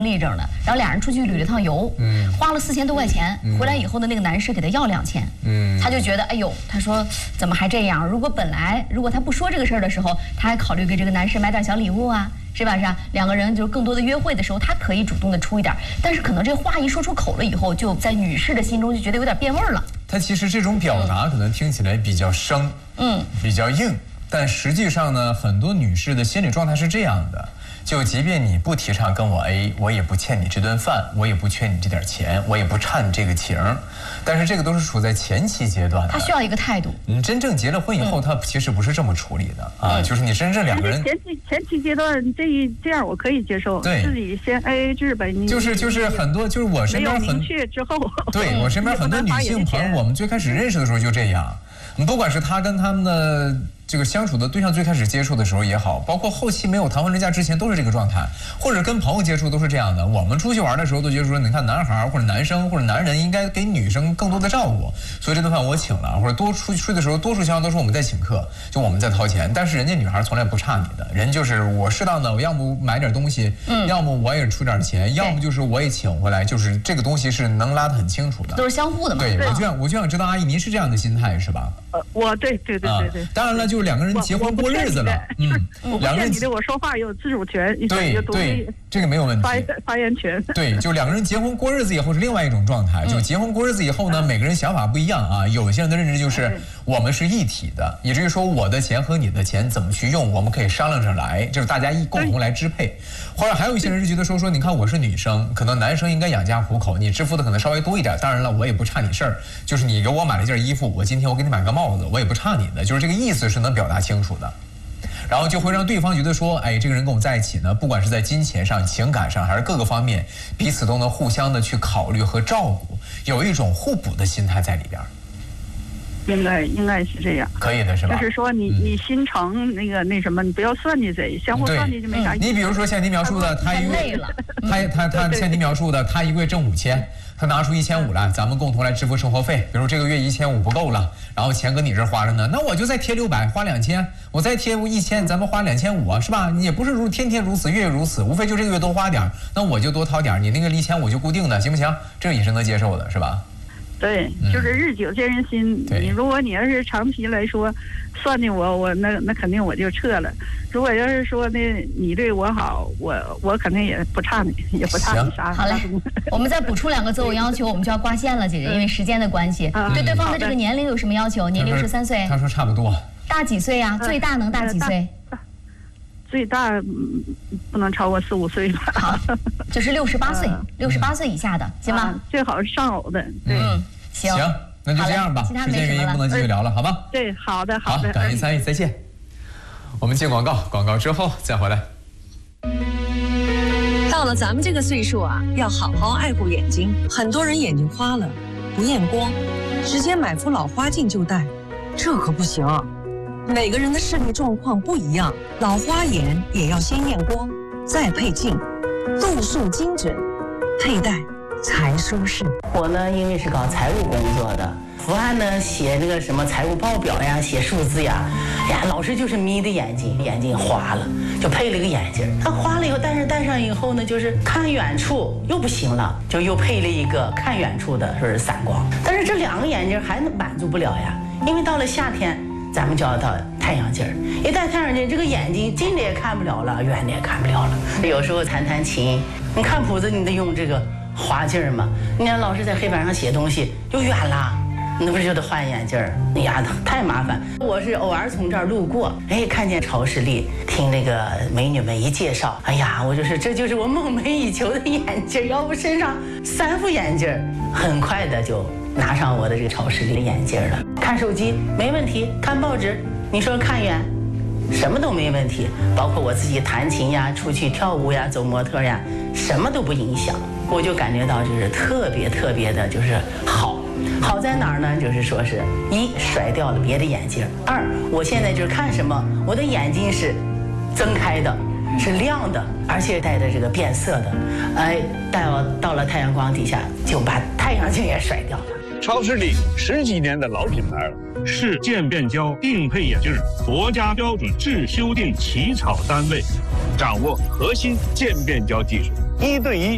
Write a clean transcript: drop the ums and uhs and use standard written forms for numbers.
立正的，然后俩人出去旅了趟游，花了4000多块钱，回来以后呢，那个男士给他要2000，他就觉得哎呦，他说怎么还这样？如果他不说这个事儿的时候，他还考虑给这个男士买点小礼物啊，是吧？两个人就更多的约会的时候，他可以主动的出一点，但是可能这话一说出口了以后，就在女士的心中就觉得有点变味儿了。 他其实这种表达可能听起来比较生，比较硬，但实际上呢，很多女士的心理状态是这样的。就即便你不提倡跟我 A， 我也不欠你这顿饭，我也不缺你这点钱，我也不差你这个情，但是这个都是处在前期阶段的。 他需要一个态度。 你真正结了婚以后，他其实不是这么处理的啊，就是你真正两个人前期阶段这样我可以接受， 对， 自己先 AA 制呗。 就是很多就是我身边没有明确之后， 对我身边很多女性朋友，我们最开始认识的时候就这样，不管是他跟他们的这个相处的对象最开始接触的时候也好，包括后期没有谈婚论嫁之前都是这个状态，或者跟朋友接触都是这样的。我们出去玩的时候都觉得说，你看男孩或者男生或者男人应该给女生更多的照顾，所以这顿饭我请了，或者多出去的时候多数情况都是我们在请客，就我们在掏钱。但是人家女孩从来不差你的，人就是我适当的，我要么买点东西，要么我也出点钱，要么就是我也请回来，就是这个东西是能拉得很清楚的， 都是相互的嘛。 对，我就想知道阿姨您是这样的心态是吧？ 我对。 当然了，就是两个人结婚过日子了， 两个人你对我说话有自主权， 对，这个没有问题， 发言权。 对，就两个人结婚过日子以后是另外一种状态，就结婚过日子以后呢，每个人想法不一样啊。有些人的认知就是我们是一体的，以至于说我的钱和你的钱怎么去用，我们可以商量着来，就是大家共同来支配。或者还有一些人是觉得说你看我是女生，可能男生应该养家糊口，你支付的可能稍微多一点。当然了，我也不差你事儿，就是你给我买了一件衣服，我今天我给你买个帽子，我也不差你的，就是这个意思是能表达清楚的。然后就会让对方觉得说，哎，这个人跟我在一起呢，不管是在金钱上、情感上，还是各个方面，彼此都能互相的去考虑和照顾，有一种互补的心态在里边。 应该是这样， 可以的是吧？ 就是说你心诚那什么，你不要算计谁，相互算计就没啥意思。 你比如说像你描述的，他一个月他像你描述的，他一个月挣5000，他拿出1500来，咱们共同来支付生活费。比如这个月1500不够了，然后钱搁你这花着呢，那我就再贴600，花2000，我再贴1000，咱们花2500啊，是吧？你也不是天天如此，月月如此，无非就这个月多花点，那我就多掏点，你那个1000我就固定的，行不行？这个也是能接受的，是吧？ 对，就是日久见人心。如果你要是长期来说算计我那肯定我就撤了。如果要是说你对我好，我肯定也不差你，也不差你啥。 好嘞，我们再补出2个择偶要求，我们就要挂线了，姐姐，因为时间的关系。对对方的这个年龄有什么要求？年龄13岁。 他说差不多。 大几岁呀？最大能大几岁？ 最大不能超过4、5岁吧。 好，就是68岁，68岁以下的，行吗？ 最好是上偶的。对， 行，那就这样吧。时间原因不能继续聊了，好吗？ 对，好的。 好，感谢参与，再见。我们接广告，广告之后再回来。 到了咱们这个岁数啊，要好好爱护眼睛。很多人眼睛花了，不验光，直接买副老花镜就戴，这可不行。每个人的视力状况不一样，老花眼也要先验光，再配镜，度数精准，佩戴才舒适。 我呢，因为是搞财务工作的，伏案呢写那个什么财务报表呀，写数字呀，老是就是眯的眼睛花了，就配了个眼镜。他花了以后，但是戴上以后呢，就是看远处又不行了，就又配了一个看远处的，说是散光。但是这2个眼镜还满足不了呀，因为到了夏天。咱们就要到太阳镜儿，一戴太阳镜，这个眼睛近的也看不了了，远的也看不了了。有时候弹琴，你看谱子，你得用这个滑镜嘛。你看老师在黑板上写东西又远了，那不是就得换眼镜儿？哎呀，太麻烦。我是偶尔从这儿路过，看见超视力，听那个美女们一介绍，哎呀，这就是我梦寐以求的眼镜，要不身上3副眼镜，很快的就拿上我的这个超视力的眼镜了。看手机没问题，看报纸你说看远，什么都没问题，包括我自己弹琴呀、出去跳舞呀、走模特呀，什么都不影响。我就感觉到就是特别的，就是好在哪儿呢？就是说是1甩掉了别的眼镜，2我现在就是看什么，我的眼睛是睁开的，是亮的，而且带着这个变色的，到了太阳光底下就把太阳镜也甩掉了。 超视力10几年的老品牌了，是渐变焦定配眼镜，国家标准制修订起草单位，掌握核心渐变焦技术，1对1